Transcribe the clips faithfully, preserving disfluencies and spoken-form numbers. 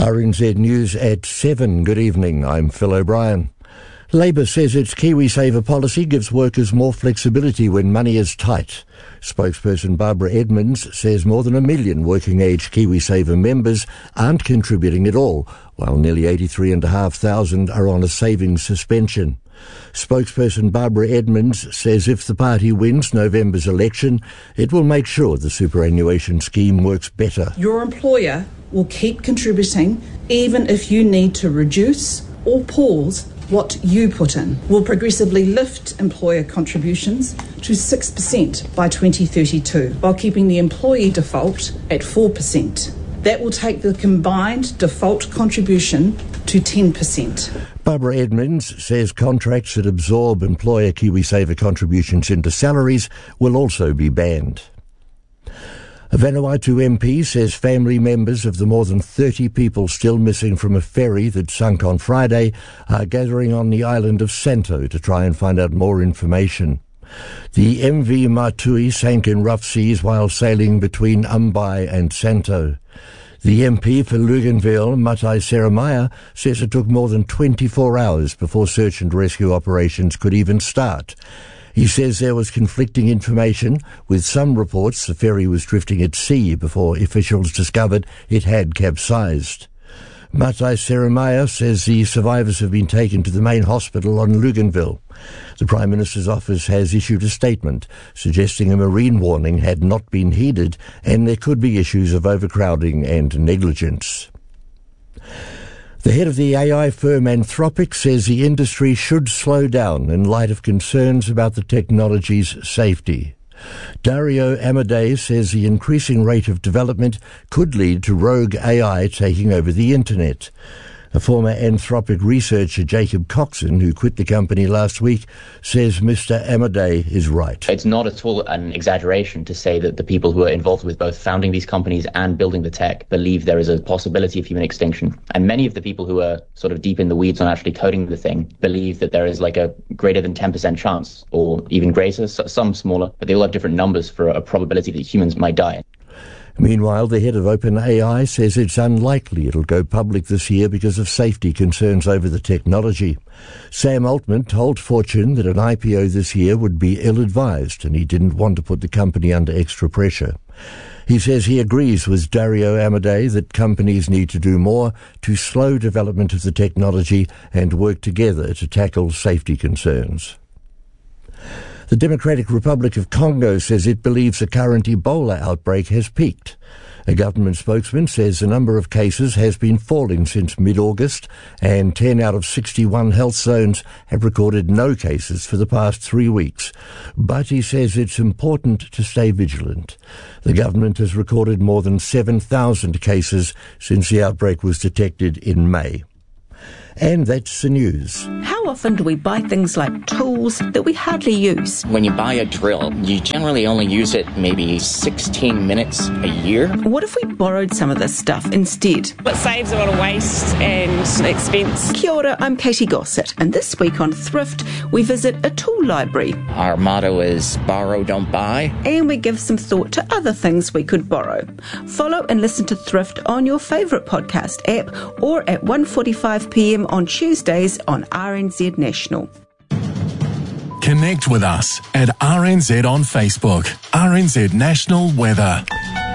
R N Z News at seven. Good evening, I'm Phil O'Brien. Labour says its KiwiSaver policy gives workers more flexibility when money is tight. Spokesperson Barbara Edmonds says more than a million working-age KiwiSaver members aren't contributing at all, while nearly eighty-three thousand five hundred are on a savings suspension. Spokesperson Barbara Edmonds says if the party wins November's election, it will make sure the superannuation scheme works better. Your employer will keep contributing even if you need to reduce or pause what you put in. Will progressively lift employer contributions to six percent by twenty thirty-two, while keeping the employee default at four percent. That will take the combined default contribution to ten percent. Barbara Edmonds says contracts that absorb employer KiwiSaver contributions into salaries will also be banned. A Vanuatu M P says family members of the more than thirty people still missing from a ferry that sunk on Friday are gathering on the island of Santo to try and find out more information. The M V Matui sank in rough seas while sailing between Umbai and Santo. The M P for Luganville, Matai Seremaya, says it took more than twenty-four hours before search and rescue operations could even start. He says there was conflicting information, with some reports the ferry was drifting at sea before officials discovered it had capsized. Matai Seremaya says the survivors have been taken to the main hospital on Luganville. The Prime Minister's office has issued a statement suggesting a marine warning had not been heeded and there could be issues of overcrowding and negligence. The head of the A I firm Anthropic says the industry should slow down in light of concerns about the technology's safety. Dario Amodei says the increasing rate of development could lead to rogue A I taking over the internet. A former Anthropic researcher, Jacob Coxon, who quit the company last week, says Mister Amodei is right. It's not at all an exaggeration to say that the people who are involved with both founding these companies and building the tech believe there is a possibility of human extinction. And many of the people who are sort of deep in the weeds on actually coding the thing believe that there is like a greater than ten percent chance, or even greater, some smaller, but they all have different numbers for a probability that humans might die. Meanwhile, the head of OpenAI says it's unlikely it'll go public this year because of safety concerns over the technology. Sam Altman told Fortune that an I P O this year would be ill-advised and he didn't want to put the company under extra pressure. He says he agrees with Dario Amodei that companies need to do more to slow development of the technology and work together to tackle safety concerns. The Democratic Republic of Congo says it believes the current Ebola outbreak has peaked. A government spokesman says the number of cases has been falling since mid-August, and ten out of sixty-one health zones have recorded no cases for the past three weeks. But he says it's important to stay vigilant. The government has recorded more than seven thousand cases since the outbreak was detected in May. And that's the news. How often do we buy things like tools that we hardly use? When you buy a drill, you generally only use it maybe sixteen minutes a year. What if we borrowed some of this stuff instead? It saves a lot of waste and expense. Kia ora, I'm Katie Gossett, and this week on Thrift, we visit a tool library. Our motto is borrow, don't buy. And we give some thought to other things we could borrow. Follow and listen to Thrift on your favourite podcast app or at one forty-five p m on Tuesdays on R N Z National. Connect with us at R N Z on Facebook. R N Z National Weather.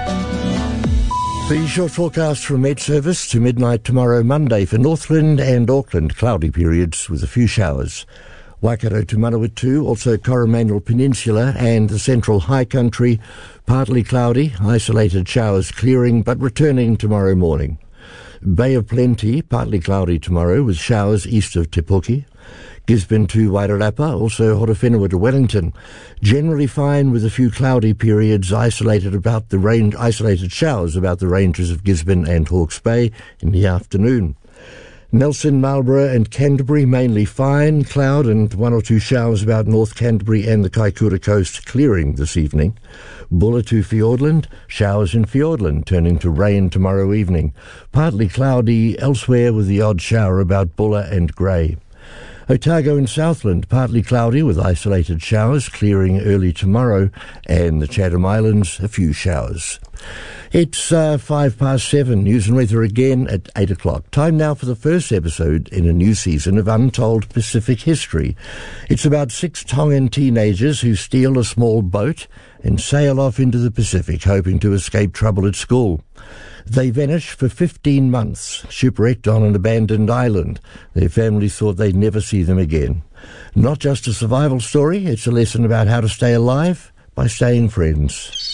The short forecast from Met Service to midnight tomorrow Monday for Northland and Auckland, cloudy periods with a few showers. Waikato to Manawatu, also Coromandel Peninsula and the central high country, partly cloudy, isolated showers clearing but returning tomorrow morning. Bay of Plenty, partly cloudy tomorrow with showers east of Te Puke. Gisborne to Wairarapa, also Horowhenua to Wellington. Generally fine with a few cloudy periods isolated about the range, isolated showers about the ranges of Gisborne and Hawke's Bay in the afternoon. Nelson, Marlborough and Canterbury mainly fine, cloud and one or two showers about North Canterbury and the Kaikoura coast clearing this evening. Bulla to Fiordland, showers in Fiordland turning to rain tomorrow evening. Partly cloudy elsewhere with the odd shower about Bulla and Grey. Otago and Southland, partly cloudy with isolated showers, clearing early tomorrow, and the Chatham Islands, a few showers. It's uh, five past seven. News and weather again at eight o'clock. Time now for the first episode in a new season of Untold Pacific History. It's about six Tongan teenagers who steal a small boat and sail off into the Pacific, hoping to escape trouble at school. They vanish for fifteen months, shipwrecked on an abandoned island. Their families thought they'd never see them again. Not just a survival story, it's a lesson about how to stay alive by staying friends.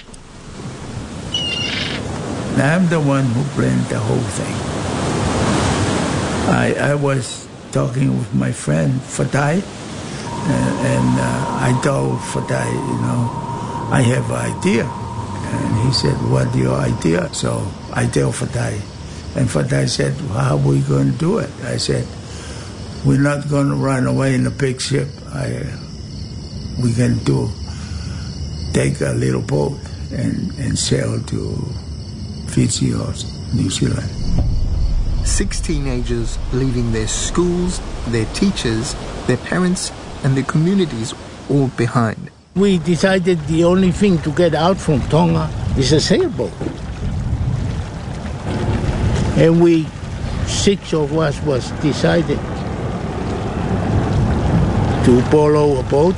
I'm the one who planned the whole thing. I I was talking with my friend Fatai, and, and uh, I told Fatai, you know, I have an idea. And he said, what's your idea? So I tell Fatai. And Fatai said, how are we going to do it? I said, we're not going to run away in a big ship. I, we can do, take a little boat and, and sail to Fiji or New Zealand. Six teenagers leaving their schools, their teachers, their parents, and their communities all behind. We decided the only thing to get out from Tonga is a sailboat. And we, six of us, was decided to borrow a boat,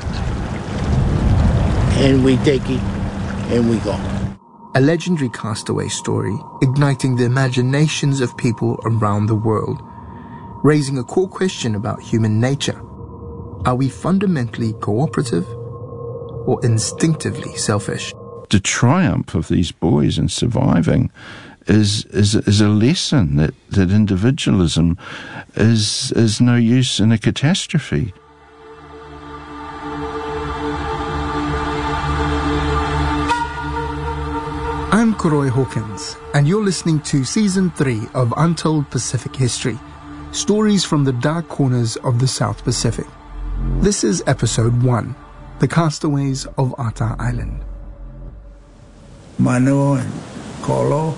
and we take it, and we go. A legendary castaway story igniting the imaginations of people around the world, raising a core question about human nature. Are we fundamentally cooperative or instinctively selfish? The triumph of these boys in surviving is is, is a lesson that, that individualism is is no use in a catastrophe. I'm Koroi Hawkins, and you're listening to Season three of Untold Pacific History, stories from the dark corners of the South Pacific. This is Episode one, The Castaways of Ata Island. Manu and Kolo,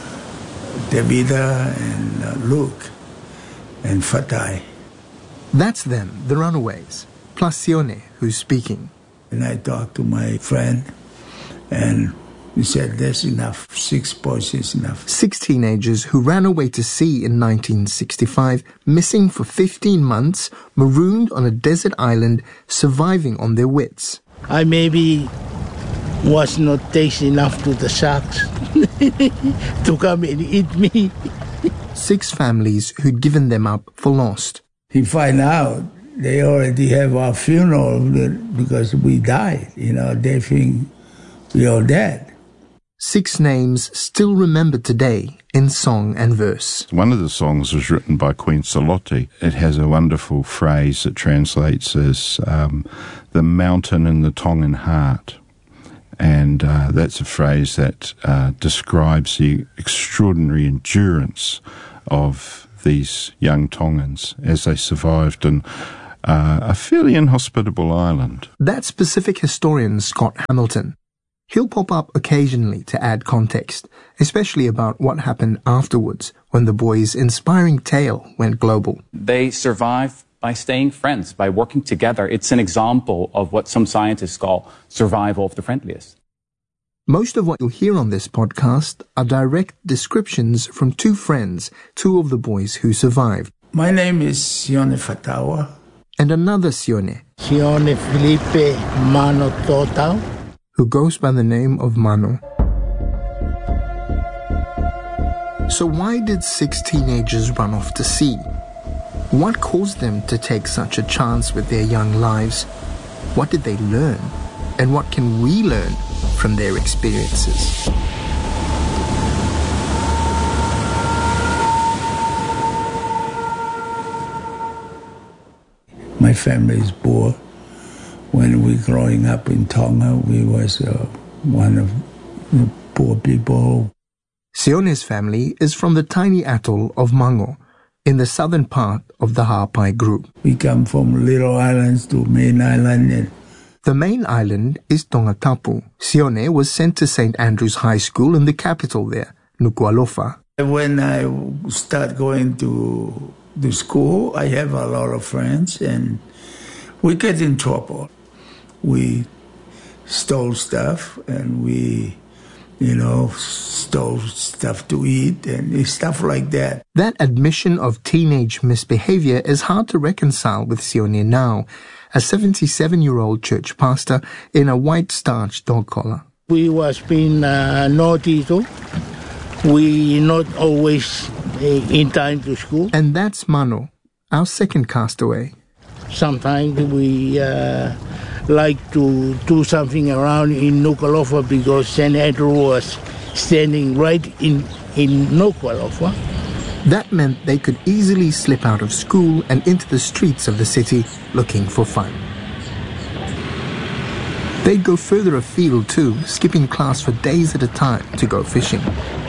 Debida and uh, Luke and Fatai. That's them, the runaways, plus Sione, who's speaking. And I talked to my friend, and he said, there's enough. Six boys is enough. Six teenagers who ran away to sea in nineteen sixty-five, missing for fifteen months, marooned on a desert island, surviving on their wits. I maybe was not tasty enough to the sharks to come and eat me. Six families who'd given them up for lost. He find out they already have our funeral because we died. You know, they think we all dead. Six names still remembered today in song and verse. One of the songs was written by Queen Salote. It has a wonderful phrase that translates as um, the mountain in the Tongan heart. And uh, that's a phrase that uh, describes the extraordinary endurance of these young Tongans as they survived in uh, a fairly inhospitable island. That's Pacific historian Scott Hamilton. He'll pop up occasionally to add context, especially about what happened afterwards when the boys' inspiring tale went global. They survive by staying friends, by working together. It's an example of what some scientists call survival of the friendliest. Most of what you'll hear on this podcast are direct descriptions from two friends, two of the boys who survived. My name is Sione Fatawa. And another Sione. Sione Felipe Mano Totau, who goes by the name of Mano. So why did six teenagers run off to sea? What caused them to take such a chance with their young lives? What did they learn? And what can we learn from their experiences? My family is poor. When we growing up in Tonga, we was uh, one of the poor people. Sione's family is from the tiny atoll of Mango, in the southern part of the Ha'apai group. We come from little islands to main island. And the main island is Tongatapu. Sione was sent to Saint Andrew's High School in the capital there, Nuku'alofa. When I start going to to school. I have a lot of friends, and we get in trouble. We stole stuff, and we, you know, stole stuff to eat and stuff like that. That admission of teenage misbehavior is hard to reconcile with Sione now, a seventy-seven-year-old church pastor in a white starch dog collar. We was being uh, naughty too. We not always uh, in time to school. And that's Mano, our second castaway. Sometimes we uh, like to do something around in Nuku'alofa because Saint Andrew was standing right in, in Nuku'alofa. That meant they could easily slip out of school and into the streets of the city looking for fun. They'd go further afield too, skipping class for days at a time to go fishing.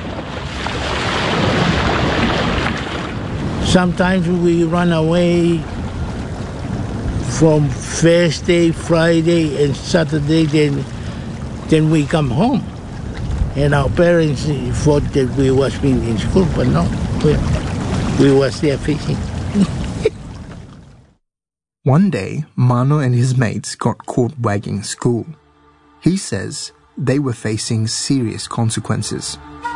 Sometimes we run away from Thursday, Friday, and Saturday, then, then we come home. And our parents thought that we was being in school, but no, we, we was there fishing. One day, Mano and his mates got caught wagging school. He says they were facing serious consequences.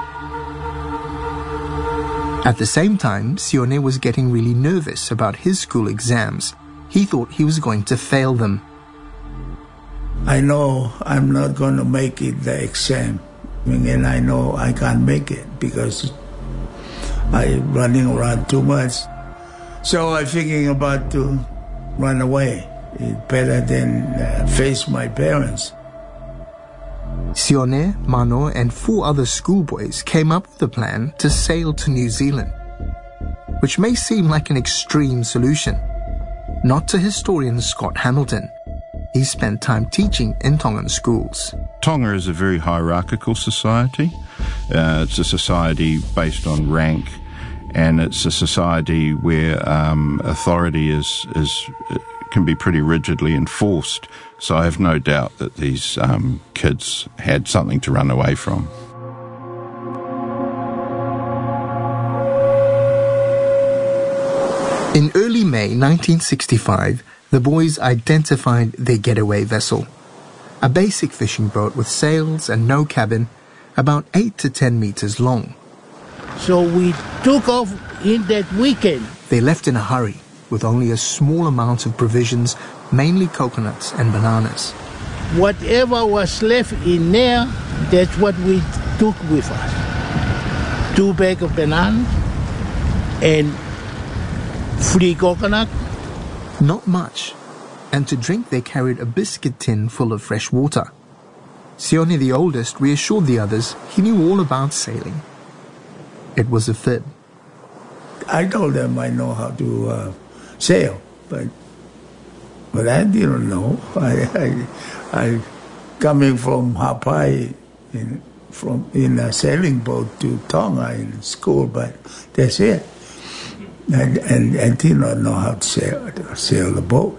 At the same time, Sione was getting really nervous about his school exams. He thought he was going to fail them. I know I'm not going to make it the exam. And I know I can't make it because I'm running around too much. So I'm thinking about to run away. It's better than uh, face my parents. Sione, Mano, and four other schoolboys came up with a plan to sail to New Zealand, which may seem like an extreme solution. Not to historian Scott Hamilton. He spent time teaching in Tongan schools. Tonga is a very hierarchical society. Uh, it's a society based on rank, and it's a society where um, authority is, is can be pretty rigidly enforced. So I have no doubt that these um, kids had something to run away from. In early May nineteen sixty-five, the boys identified their getaway vessel. A basic fishing boat with sails and no cabin, about eight to ten meters long. So we took off in that weekend. They left in a hurry, with only a small amount of provisions, mainly coconuts and bananas. Whatever was left in there, that's what we took with us. Two bags of bananas and three coconut. Not much. And to drink they carried a biscuit tin full of fresh water. Sione, the oldest, reassured the others he knew all about sailing. It was a fib. I told them I know how to uh, sail, but but I didn't know. I, I, I coming from Hawaii in, from in a sailing boat to Tonga in school, but that's it. And, and I did not know how to sail, to sail the boat.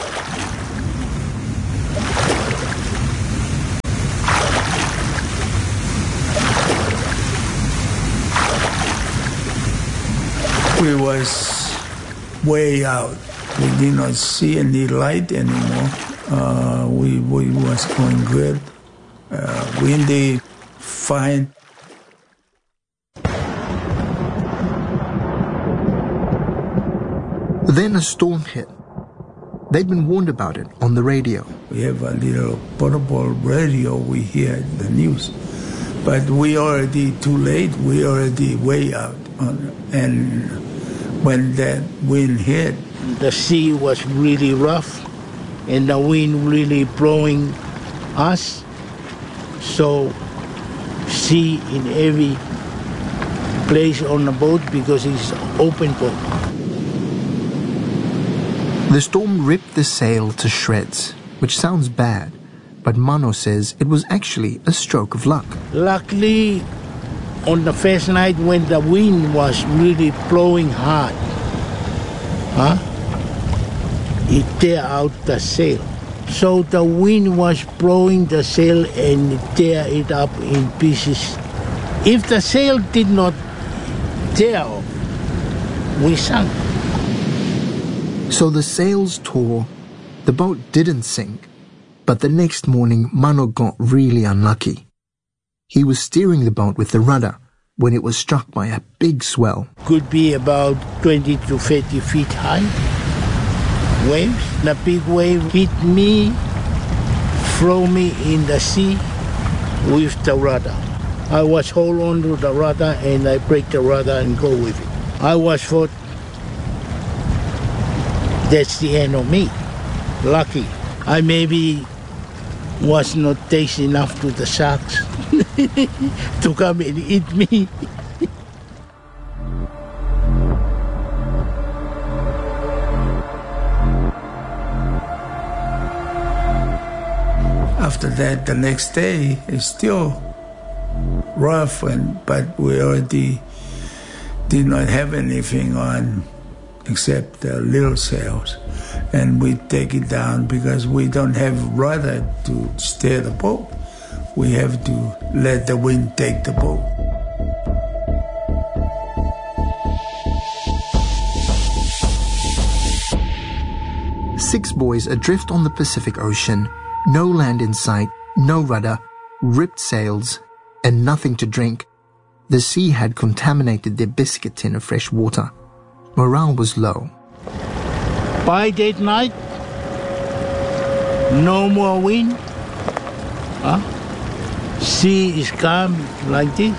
We was way out. We did not see any light anymore. Uh, we, we was going good. Uh, windy, fine. Then a storm hit. They'd been warned about it on the radio. We have a little portable radio, we hear the news. But we already too late, we already way out. On, and when that wind hit, the sea was really rough and the wind really blowing us. So sea in every place on the boat because it's open boat. The storm ripped the sail to shreds, which sounds bad, but Mano says it was actually a stroke of luck. Luckily, on the first night when the wind was really blowing hard, huh, it tear out the sail. So the wind was blowing the sail and tear it up in pieces. If the sail did not tear off, we sank. So the sails tore, the boat didn't sink, but the next morning Mano got really unlucky. He was steering the boat with the rudder when it was struck by a big swell. Could be about twenty to thirty feet high waves. The big wave hit me, throw me in the sea with the rudder. I was hold on to the rudder and I break the rudder and go with it. I was thought that's the end of me. Lucky. I maybe was not taste enough to the sharks to come and eat me. After that, the next day is still rough, and but we already did not have anything on except the little sails, and we take it down because we don't have rudder to steer the boat. We have to let the wind take the boat. Six boys adrift on the Pacific Ocean, no land in sight, no rudder, ripped sails, and nothing to drink. The sea had contaminated their biscuit tin of fresh water. Morale was low. By that night, no more wind. Huh? Sea is calm like this.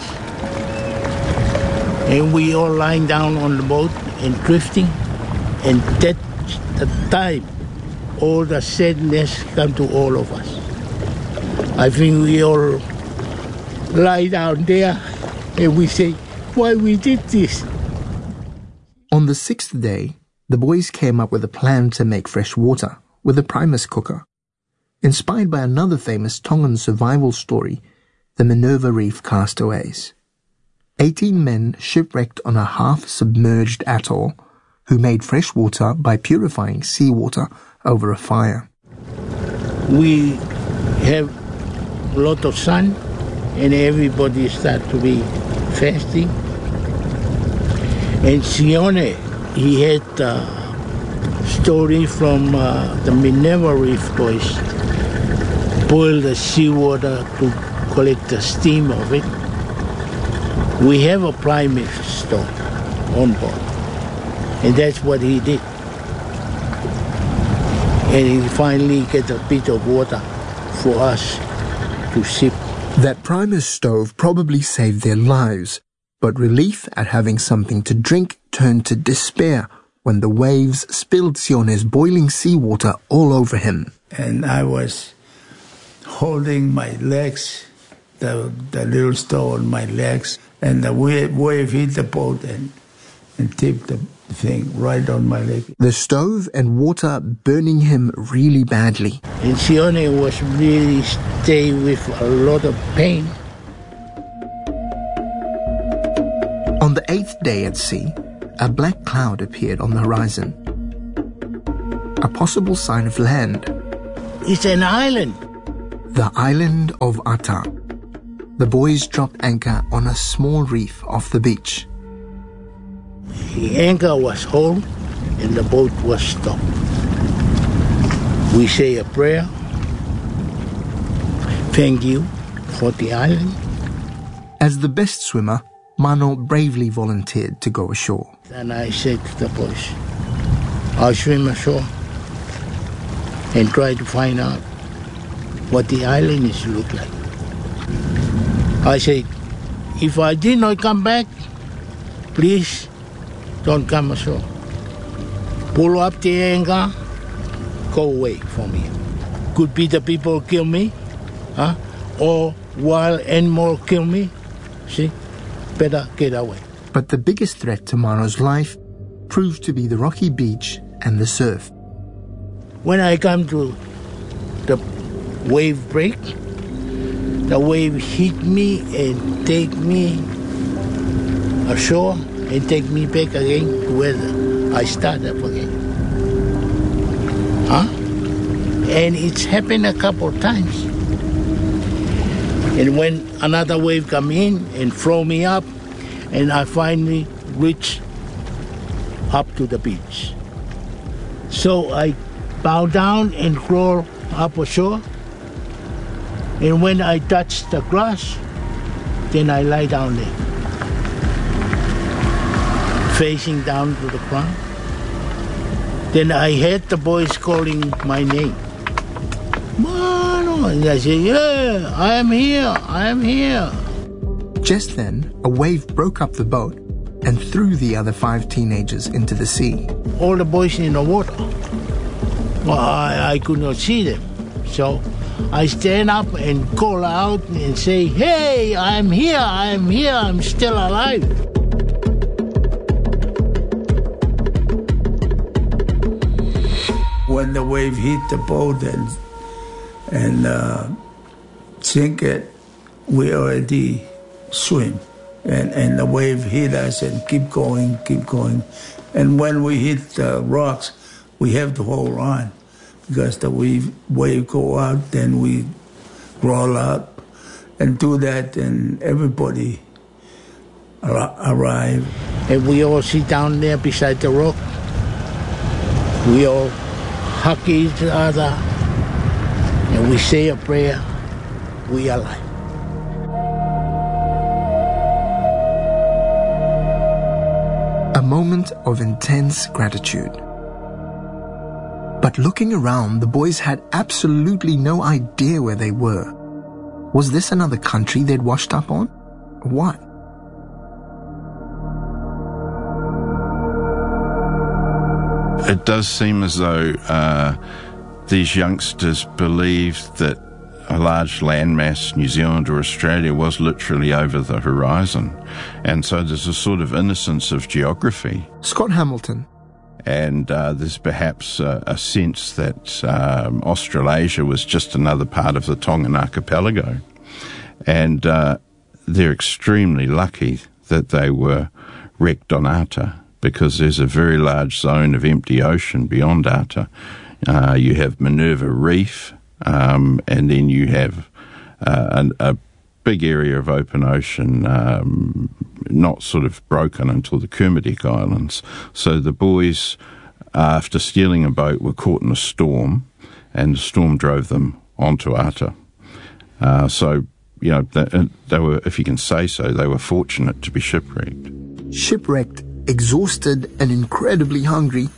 And we all lying down on the boat and drifting. And that's the time all the sadness come to all of us. I think we all lie down there and we say, why we did this? On the sixth day, the boys came up with a plan to make fresh water with a Primus cooker. Inspired by another famous Tongan survival story, the Minerva Reef Castaways. Eighteen men shipwrecked on a half-submerged atoll who made fresh water by purifying seawater over a fire. We have a lot of sun and everybody start to be fasting. And Sione, he had a story from uh, the Minerva Reef boys. Boil the seawater to collect the steam of it. We have a Primus stove on board. And that's what he did. And he finally get a bit of water for us to sip. That Primus stove probably saved their lives, but relief at having something to drink turned to despair when the waves spilled Sione's boiling seawater all over him. And I was holding my legs, the, the little stove on my legs, and the wave, wave hit the boat and, and tipped the thing right on my leg. The stove and water burning him really badly. And Sione was really stay with a lot of pain. On the eighth day at sea, a black cloud appeared on the horizon. A possible sign of land. It's an island. The island of Ata. The boys dropped anchor on a small reef off the beach. The anchor was hauled and the boat was stopped. We say a prayer. Thank you for the island. As the best swimmer, Mano bravely volunteered to go ashore. And I said to the boys, I'll swim ashore and try to find out what the island is look like. I said, if I did not come back, please don't come ashore. Pull up the anchor, go away from here. Could be the people kill me, huh? Or wild animal kill me. See, better get away. But the biggest threat to Mano's life proved to be the rocky beach and the surf. When I come to the wave break, the wave hit me and take me ashore and take me back again to where I started again. Huh? And it's happened a couple of times. And when another wave come in and throw me up, and I finally reach up to the beach. So I bow down and crawl up ashore. And when I touch the grass, then I lie down there, facing down to the ground. Then I heard the boys calling my name. Mano! And I say, yeah, I am here, I am here. Just then, a wave broke up the boat and threw the other five teenagers into the sea. All the boys in the water. Well, I, I could not see them. So I stand up and call out and say, hey, I'm here, I'm here, I'm still alive. When the wave hit the boat and, and uh, sink it, we already swim. And, and the wave hit us and keep going, keep going. And when we hit the rocks, we have to hold on. Because the wave, wave go out, then we roll up and do that, and everybody ar- arrive. And we all sit down there beside the rock. We all hug each other, and we say a prayer. We are alive. A moment of intense gratitude. But looking around, the boys had absolutely no idea where they were. Was this another country they'd washed up on? Or what? It does seem as though uh, these youngsters believed that a large landmass, New Zealand or Australia, was literally over the horizon. And so there's a sort of innocence of geography. Scott Hamilton. And uh, there's perhaps uh, a sense that um, Australasia was just another part of the Tongan archipelago. And uh, they're extremely lucky that they were wrecked on Ata, because there's a very large zone of empty ocean beyond Ata. Uh, you have Minerva Reef, um, and then you have uh, a, a big area of open ocean, um, not sort of broken until the Kermadec Islands. So the boys, after stealing a boat, were caught in a storm, and the storm drove them onto Ata. Uh, so, you know, they, they were, if you can say so, they were fortunate to be shipwrecked. Shipwrecked, exhausted, and incredibly hungry,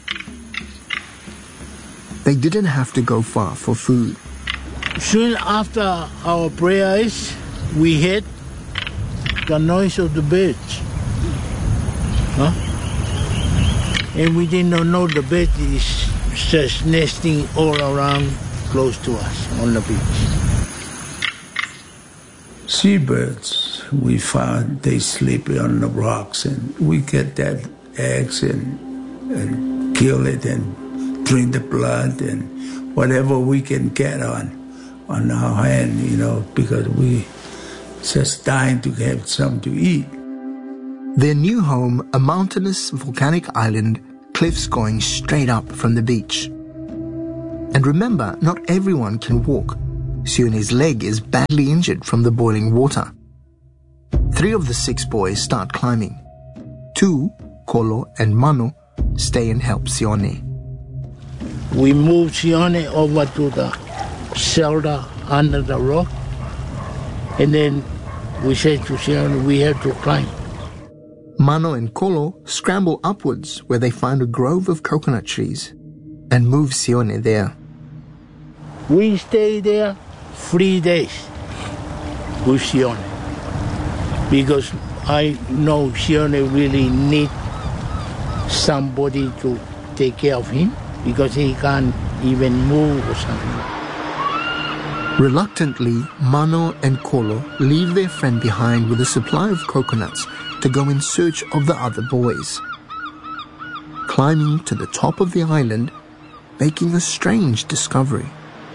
they didn't have to go far for food. Soon after our prayers, we heard the noise of the birds. Huh? And we did not know the bird is just nesting all around close to us on the beach. Seabirds, we found they sleep on the rocks, and we get that eggs and, and kill it and drink the blood and whatever we can get on on our hand, you know, because we just dying to have something to eat. Their new home, a mountainous volcanic island, cliffs going straight up from the beach. And remember, not everyone can walk. Sione's leg is badly injured from the boiling water. Three of the six boys start climbing. Two, Kolo and Mano, stay and help Sione. We moved Sione over to the shelter under the rock, and then we said to Sione, we have to climb. Mano and Kolo scramble upwards where they find a grove of coconut trees and move Sione there. We stay there three days with Sione because I know Sione really need somebody to take care of him because he can't even move or something. Reluctantly, Mano and Kolo leave their friend behind with a supply of coconuts to go in search of the other boys. Climbing to the top of the island, making a strange discovery.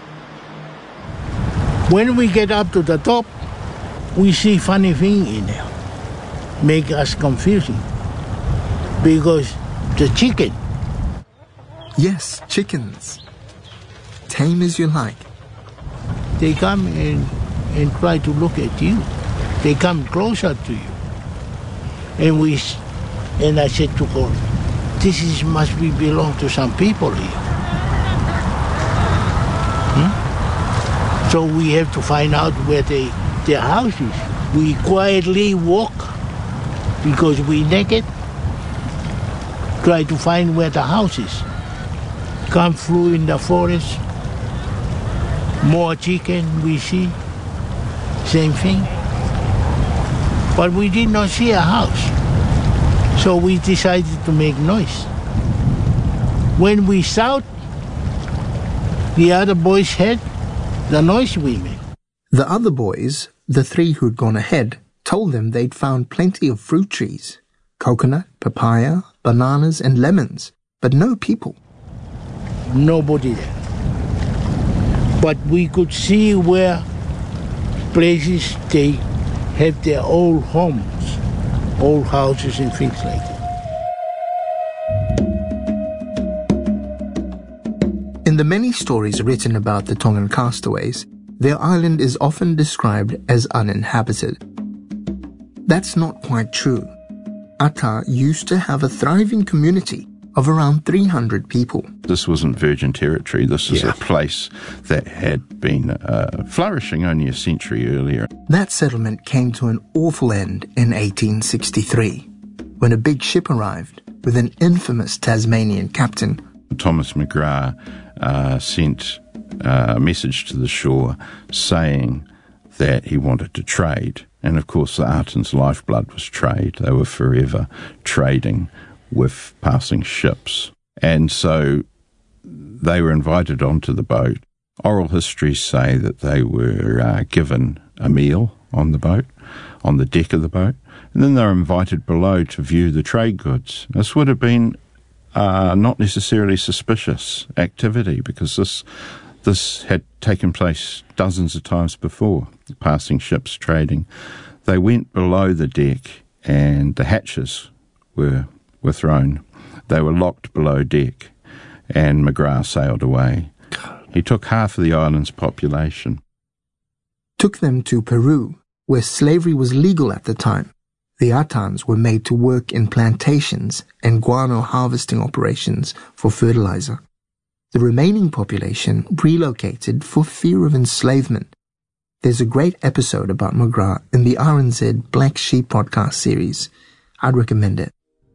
When we get up to the top, we see funny thing in there. Make us confusing. Because the chicken. Yes, chickens. Tame as you like. They come and, and try to look at you. They come closer to you. And we, and I said to God, this is must be belong to some people here. Hmm? So we have to find out where they, their house is. We quietly walk because we naked. Try to find where the house is. Come through in the forest. More chicken we see. Same thing. But we did not see a house. So we decided to make noise. When we shout, the other boys heard the noise we made. The other boys, the three who'd gone ahead, told them they'd found plenty of fruit trees, coconut, papaya, bananas and lemons, but no people. Nobody there. But we could see where places they have their old homes, old houses and things like that. In the many stories written about the Tongan castaways, their island is often described as uninhabited. That's not quite true. Ata used to have a thriving community of around three hundred people. This wasn't virgin territory. This is Yeah. a place that had been uh, flourishing only a century earlier. That settlement came to an awful end in eighteen sixty-three, when a big ship arrived with an infamous Tasmanian captain. Thomas McGrath uh, sent uh, a message to the shore saying that he wanted to trade. And of course the Atan's lifeblood was trade. They were forever trading with passing ships. And so they were invited onto the boat. Oral histories say that they were uh, given a meal on the boat, on the deck of the boat, and then they were invited below to view the trade goods. This would have been uh, not necessarily suspicious activity because this this had taken place dozens of times before, passing ships trading. They went below the deck and the hatches were were thrown. They were locked below deck, and McGrath sailed away. He took half of the island's population. Took them to Peru, where slavery was legal at the time. The Atans were made to work in plantations and guano harvesting operations for fertilizer. The remaining population relocated for fear of enslavement. There's a great episode about McGrath in the R N Z Black Sheep podcast series. I'd recommend it.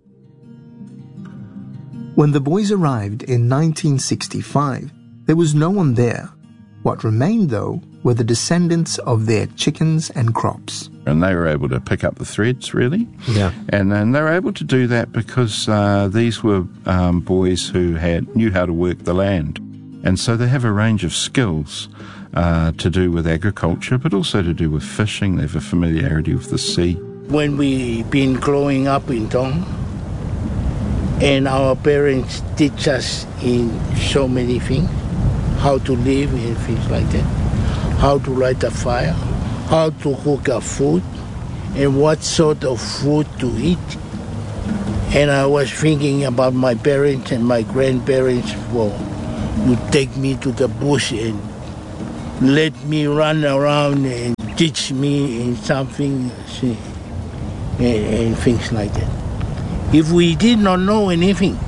When the boys arrived in nineteen sixty-five, there was no one there. What remained, though, were the descendants of their chickens and crops. And they were able to pick up the threads, really. Yeah. And then they were able to do that because uh, these were um, boys who had knew how to work the land. And so they have a range of skills uh, to do with agriculture, but also to do with fishing. They have a familiarity with the sea. When we been growing up in Tonga, and our parents teach us in so many things, how to live and things like that, how to light a fire, how to cook a food, and what sort of food to eat. And I was thinking about my parents and my grandparents well, would take me to the bush and let me run around and teach me in something see, and, and things like that. If we did not know anything,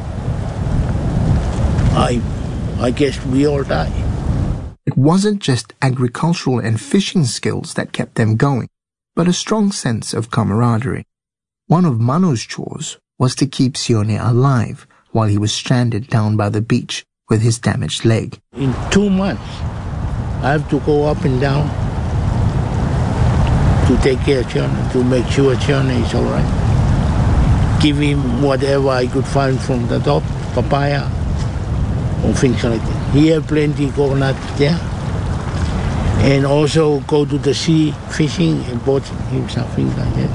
I, I guess we all die. It wasn't just agricultural and fishing skills that kept them going, but a strong sense of camaraderie. One of Mano's chores was to keep Sione alive while he was stranded down by the beach with his damaged leg. In two months, I have to go up and down to take care of Sione, to make sure Sione is all right. Give him whatever I could find from the top, papaya, or things like that. He had plenty of coconut there. And also go to the sea fishing and bought him something like that.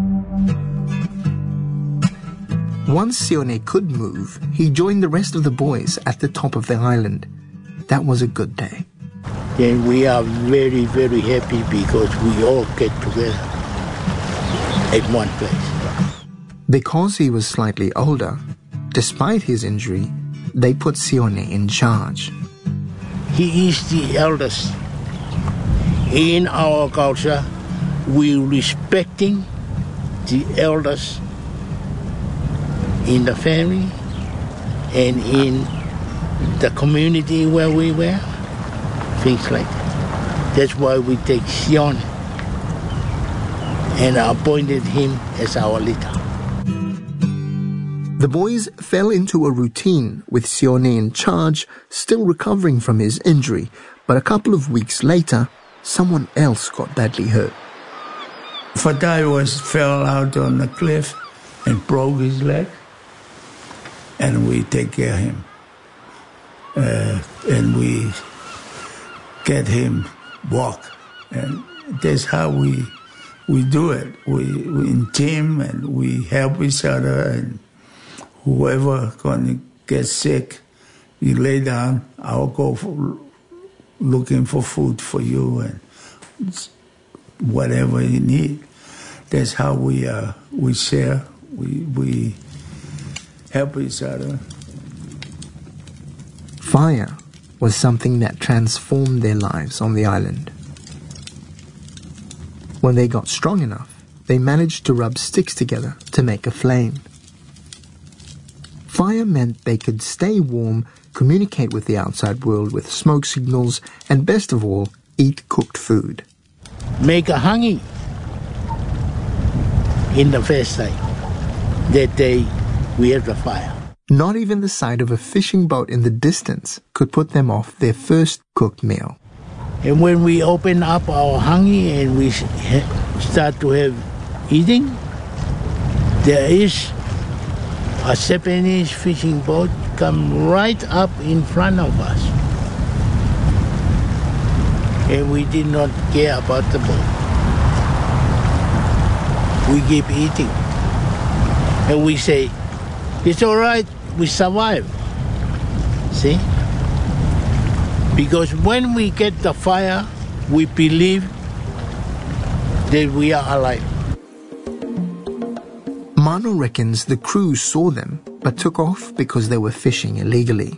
Once Sione could move, he joined the rest of the boys at the top of the island. That was a good day. And we are very, very happy because we all get together at one place. Because he was slightly older, despite his injury, they put Sione in charge. He is the eldest. In our culture, we respecting the elders in the family and in the community where we were, things like that. That's why we take Sion and appointed him as our leader. The boys fell into a routine with Sione in charge, still recovering from his injury, but a couple of weeks later, someone else got badly hurt. Fatai was fell out on the cliff and broke his leg, and we take care of him. Uh, and we get him walk, and that's how we we do it. We we in team, and we help each other, and whoever gonna get sick, you lay down, I'll go for, looking for food for you and whatever you need. That's how we uh, we share, we we help each other. Fire was something that transformed their lives on the island. When they got strong enough, they managed to rub sticks together to make a flame. Fire meant they could stay warm, communicate with the outside world with smoke signals, and best of all, eat cooked food. Make a hangi in the first time. That day, we had the fire. Not even the sight of a fishing boat in the distance could put them off their first cooked meal. And when we open up our hangi and we start to have eating, there is a Japanese fishing boat come right up in front of us. And we did not care about the boat. We keep eating. And we say, it's all right, we survive. See? Because when we get the fire, we believe that we are alive. Mano reckons the crew saw them, but took off because they were fishing illegally.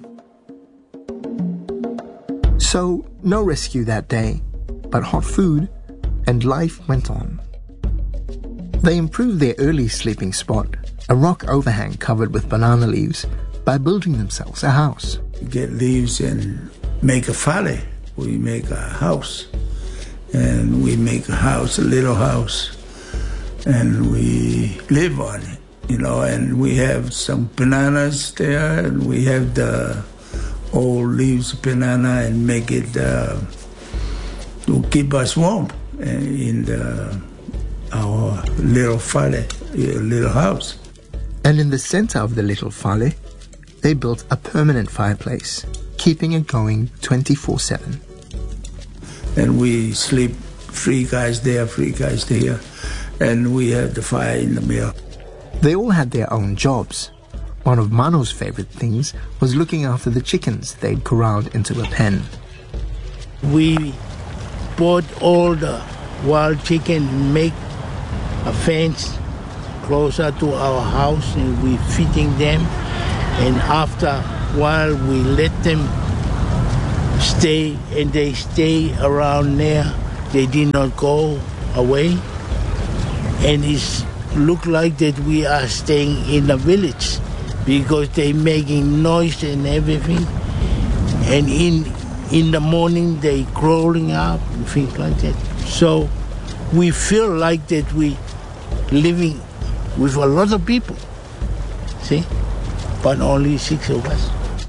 So, no rescue that day, but hot food, and life went on. They improved their early sleeping spot, a rock overhang covered with banana leaves, by building themselves a house. We get leaves and make a fale. We make a house. And we make a house, a little house, and we live on it, you know, and we have some bananas there, and we have the old leaves of banana and make it uh, to keep us warm in the, our little fale, little house. And in the center of the little fale, they built a permanent fireplace, keeping it going twenty-four seven. And we sleep, three guys there, three guys there, and we have the fire in the middle. They all had their own jobs. One of Mano's favorite things was looking after the chickens they'd corralled into a pen. We bought all the wild chicken, make a fence closer to our house, and we feeding them. And after a while, we let them stay, and they stay around there. They did not go away. And it looked like that we are staying in the village because they making noise and everything. And in in the morning, they crawling up and things like that. So we feel like that we living with a lot of people, see? But only six of us.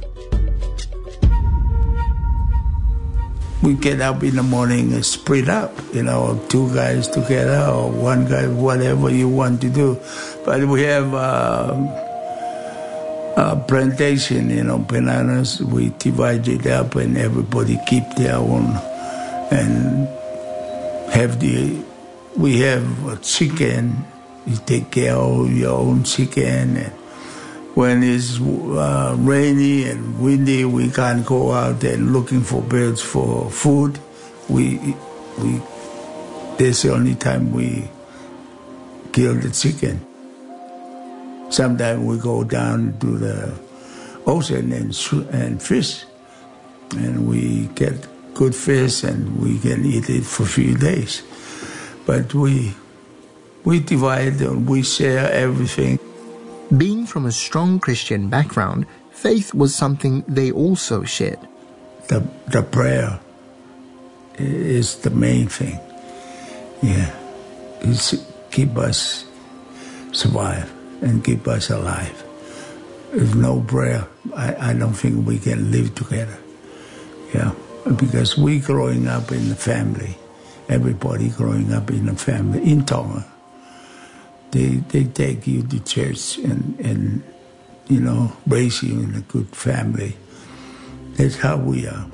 We get up in the morning and split up, you know, two guys together or one guy, whatever you want to do. But we have uh, a plantation, you know, bananas. We divide it up and everybody keep their own. And have the, we have a chicken. You take care of your own chicken. And when it's uh, rainy and windy, we can't go out and looking for birds for food. We, we, that's the only time we kill the chicken. Sometimes we go down to the ocean and and fish, and we get good fish and we can eat it for a few days. But we we divide and we share everything. Being from a strong Christian background, faith was something they also shared. The, the prayer is the main thing. Yeah. It's keep us survive and keep us alive. If no prayer, I, I don't think we can live together. Yeah. Because we growing up in the family, everybody growing up in a family in Tonga, they they take you to church and, and you know, raise you in a good family. That's how we are.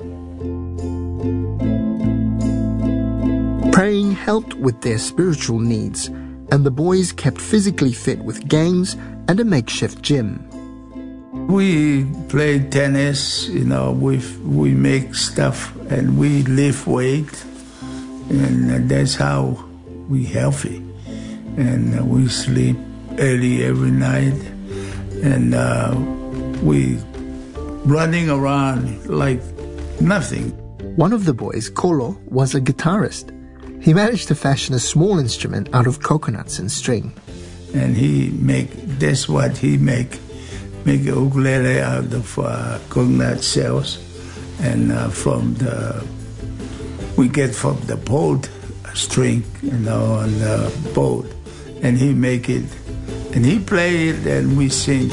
Praying helped with their spiritual needs, and the boys kept physically fit with games and a makeshift gym. We play tennis, you know, we we make stuff and we lift weight, and that's how we healthy. And we sleep early every night, and uh, we running around like nothing. One of the boys, Kolo, was a guitarist. He managed to fashion a small instrument out of coconuts and string. And he make, that's what he make, make a ukulele out of uh, coconut shells. And uh, from the, we get from the boat string, you know, on the boat. And he make it, and he play it, and we sing.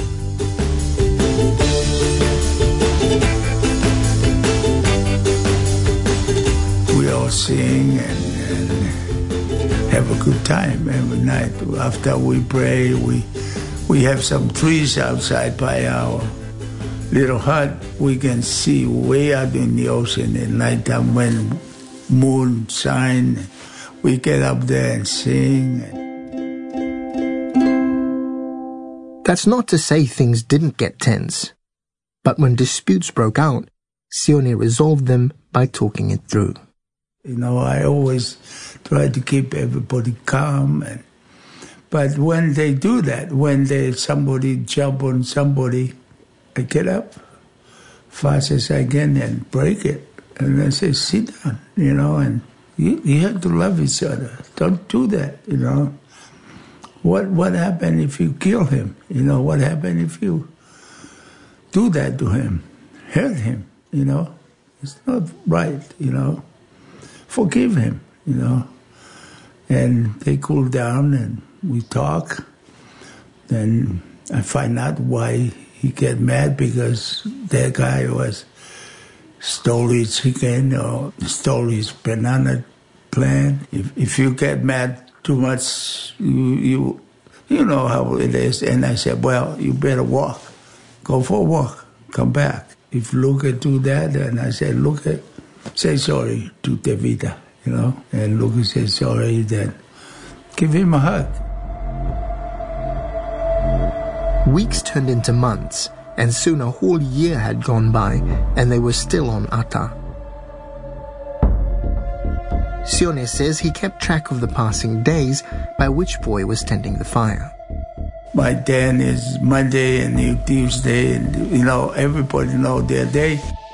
We all sing and, and have a good time every night. After we pray, we we have some trees outside by our little hut. We can see way out in the ocean at nighttime when moon shine. We get up there and sing. That's not to say things didn't get tense. But when disputes broke out, Sione resolved them by talking it through. You know, I always try to keep everybody calm. And, but when they do that, when they somebody jump on somebody, I get up fast as I can and break it. And I say, sit down, you know, and you, you have to love each other. Don't do that, you know. What what happened if you kill him? You know, what happened if you do that to him, hurt him, you know? It's not right, you know. Forgive him, you know. And they cool down and we talk. Then I find out why he get mad, because that guy was stole his chicken or stole his banana plant. If, if you get mad too much, you, you you know how it is. And I said, well, you better walk. Go for a walk. Come back. If Luca do that, and I said, Luca, say sorry to Tevita, you know. And Luca said sorry, then give him a hug. Weeks turned into months, and soon a whole year had gone by, and they were still on Ata. Sione says he kept track of the passing days by which boy was tending the fire. My day is Monday and Tuesday, and you know, everybody know their day.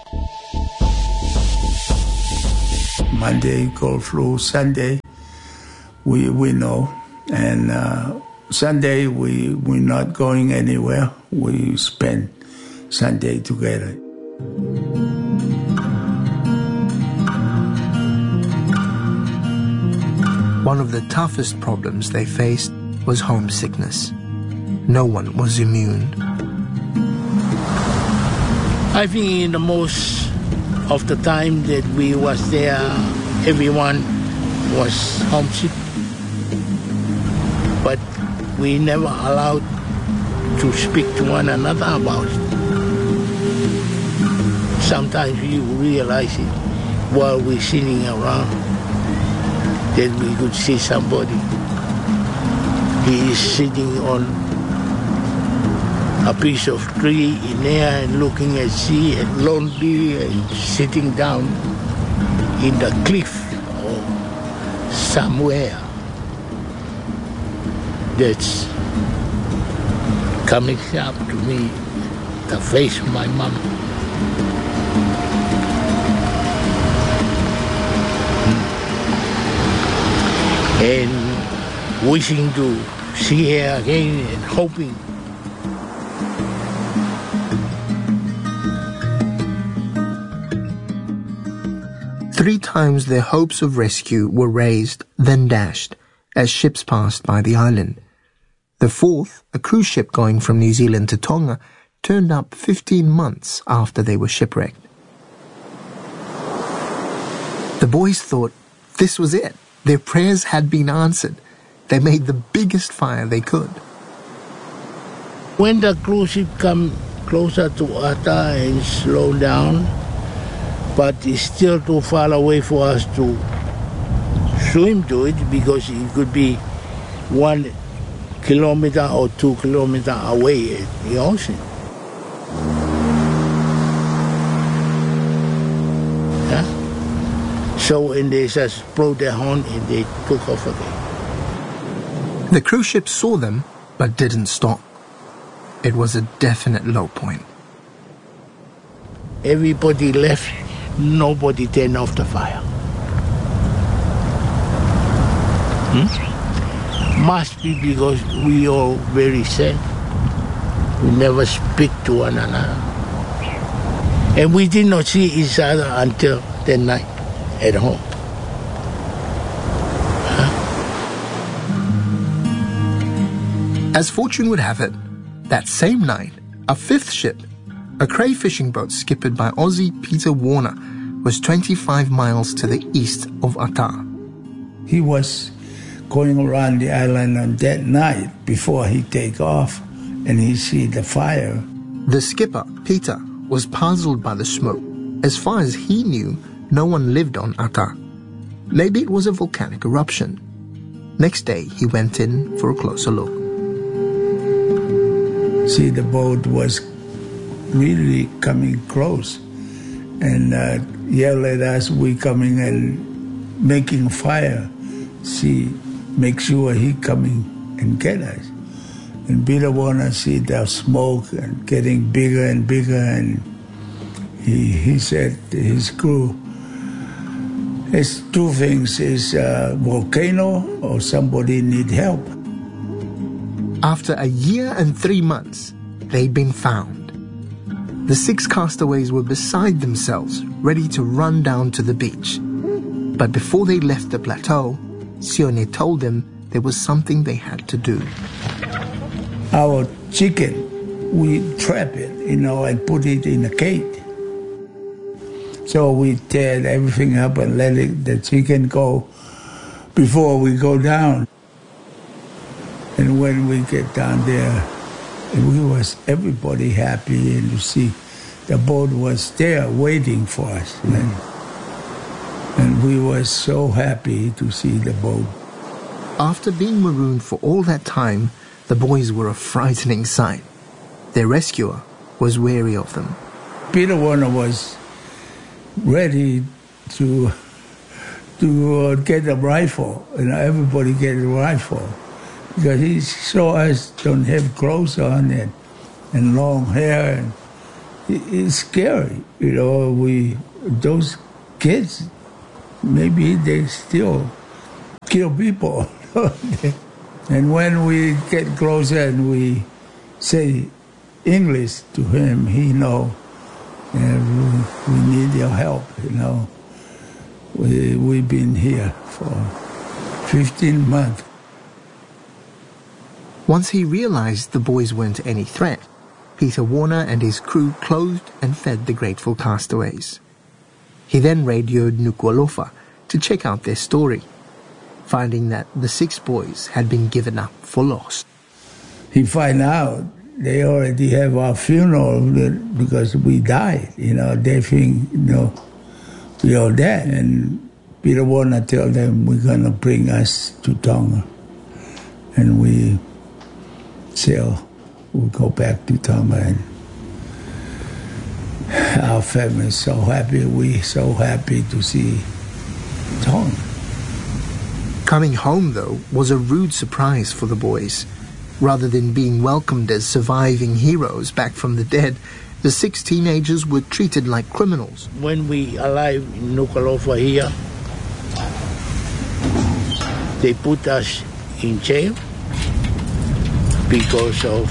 Monday go through Sunday, we we know, and uh, Sunday we we're not going anywhere. We spend Sunday together. One of the toughest problems they faced was homesickness. No one was immune. I think in the most of the time that we was there, everyone was homesick. But we never allowed to speak to one another about it. Sometimes you realize it while we're sitting around, that we could see somebody. He is sitting on a piece of tree in there and looking at sea and lonely and sitting down in the cliff or somewhere. That's coming up to me, the face of my mom. And wishing to see her again and hoping Three times their hopes of rescue were raised, then dashed, as ships passed by the island. The fourth, a cruise ship going from New Zealand to Tonga, turned up fifteen months after they were shipwrecked. The boys thought this was it. Their prayers had been answered. They made the biggest fire they could. When the cruise ship come closer to Ata and slow down, but it's still too far away for us to swim to it because it could be one kilometer or two kilometers away in the ocean. Yeah? So, and they just blow their horn and they took off again. The cruise ship saw them, but didn't stop. It was a definite low point. Everybody left. Nobody turned off the fire. Hmm? Must be because we all very sad. We never speak to one another. And we did not see each other until that night at home. Huh? As fortune would have it, that same night, a fifth ship, a crayfishing boat skippered by Aussie Peter Warner, was twenty-five miles to the east of Ata. He was going around the island on that night before he take off, and he see the fire. The skipper, Peter, was puzzled by the smoke. As far as he knew, no one lived on Ata. Maybe it was a volcanic eruption. Next day, he went in for a closer look. See, the boat was really coming close and uh, yelled at us. We coming and making fire. See, make sure he coming and get us. And Peter wanna see the smoke and getting bigger and bigger. And he he said to his crew, "It's two things: is a volcano or somebody need help." After a year and three months, they'd been found. The six castaways were beside themselves, ready to run down to the beach. But before they left the plateau, Sione told them there was something they had to do. Our chicken, we trap it, you know, and put it in a cage. So we tear everything up and let it, the chicken go before we go down. And when we get down there, we was everybody happy and to see the boat was there waiting for us. And, and we were so happy to see the boat. After being marooned for all that time, the boys were a frightening sight. Their rescuer was wary of them. Peter Warner was ready to to uh, get a rifle, and everybody get a rifle. Because he saw us don't have clothes on and, and long hair, and it, it's scary. You know, we those kids, maybe they still kill people. And when we get closer and we say English to him, he know uh, we, we need your help. You know, we we've been here for fifteen months. Once he realized the boys weren't any threat, Peter Warner and his crew clothed and fed the grateful castaways. He then radioed Nuku'alofa to check out their story, finding that the six boys had been given up for lost. He find out they already have our funeral because we died. You know, they think, you know, we all dead. And Peter Warner tell them we're going to bring us to Tonga. And we sail, we'll go back to Tonga. And our family is so happy. We so happy to see Tonga. Coming home, though, was a rude surprise for the boys. Rather than being welcomed as surviving heroes back from the dead, the six teenagers were treated like criminals. When we arrived in Nuku'alofa here, they put us in jail because of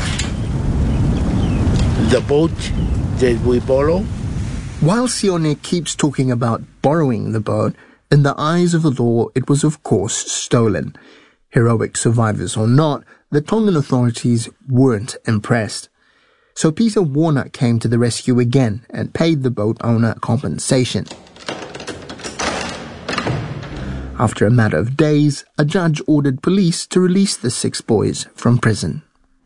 the boat that we borrowed. While Sione keeps talking about borrowing the boat, in the eyes of the law it was of course stolen. Heroic survivors or not, the Tongan authorities weren't impressed. So Peter Warner came to the rescue again and paid the boat owner compensation. After a matter of days, a judge ordered police to release the six boys from prison.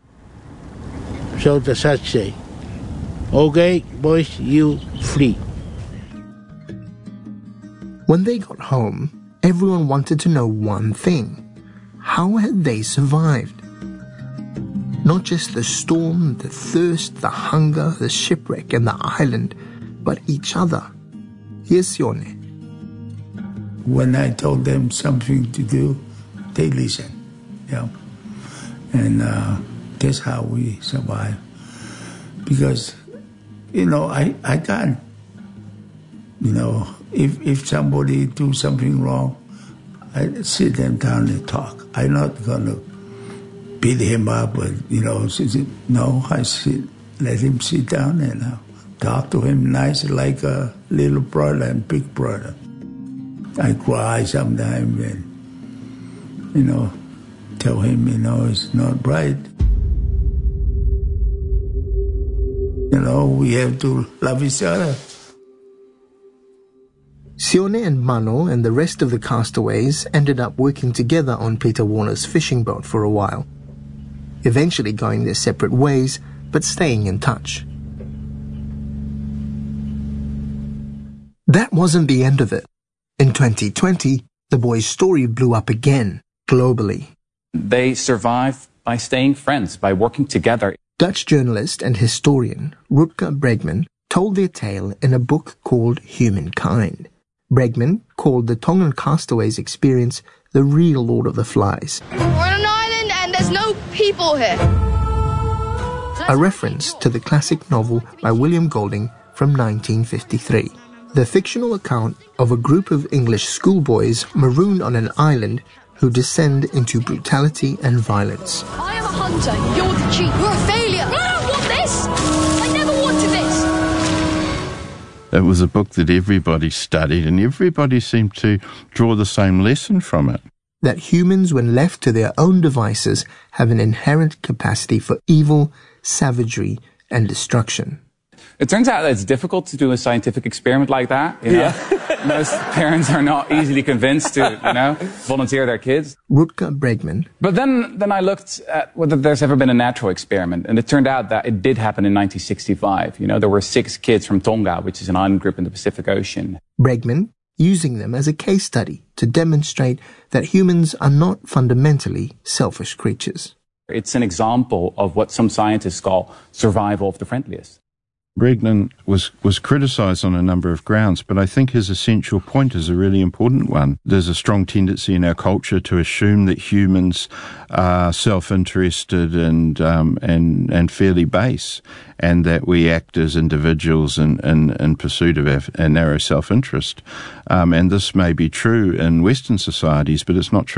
So the judge said, "Okay, boys, you free." When they got home, everyone wanted to know one thing. How had they survived? Not just the storm, the thirst, the hunger, the shipwreck and the island, but each other. Here's Sione. When I told them something to do, they listen. You know? And uh, that's how we survive. Because, you know, I, I can't, you know, if, if somebody do something wrong, I sit them down and talk. I'm not going to beat him up, but, you know, no, I sit, let him sit down and uh, talk to him nice like a little brother and big brother. I cry sometimes and, you know, tell him, you know, it's not right. You know, we have to love each other. Sione and Mano and the rest of the castaways ended up working together on Peter Warner's fishing boat for a while, eventually going their separate ways, but staying in touch. That wasn't the end of it. In twenty twenty, the boys' story blew up again, globally. They survived by staying friends, by working together. Dutch journalist and historian Rutger Bregman told their tale in a book called Humankind. Bregman called the Tongan castaways' experience the real Lord of the Flies. We're on an island and there's no people here. A reference to the classic novel by William Golding from nineteen fifty-three. The fictional account of a group of English schoolboys marooned on an island who descend into brutality and violence. I am a hunter, you're the chief. You're a failure. I don't want this. I never wanted this. It was a book that everybody studied and everybody seemed to draw the same lesson from it. That humans, when left to their own devices, have an inherent capacity for evil, savagery, and destruction. It turns out that it's difficult to do a scientific experiment like that. You know? Yeah. Most parents are not easily convinced to, you know, volunteer their kids. Rutger Bregman. But then, then I looked at whether there's ever been a natural experiment, and it turned out that it did happen in nineteen sixty-five. You know, there were six kids from Tonga, which is an island group in the Pacific Ocean. Bregman using them as a case study to demonstrate that humans are not fundamentally selfish creatures. It's an example of what some scientists call survival of the friendliest. Bregman was, was criticised on a number of grounds, but I think his essential point is a really important one. There's a strong tendency in our culture to assume that humans are self-interested and um, and and fairly base, and that we act as individuals in, in, in pursuit of our, our narrow self-interest. Um, and this may be true in Western societies, but it's not true